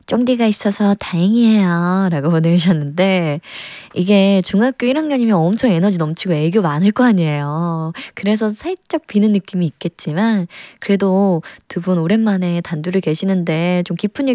쫑디가 있어서 다행이에요. 라고 보내주셨는데, 이게 중학교 1학년이면 엄청 에너지 넘치고 애교 많을 거 아니에요. 그래서 살짝 비는 느낌이 있겠지만, 그래도 두 분 오랜만에 단둘이 계시는데 좀 깊은 얘기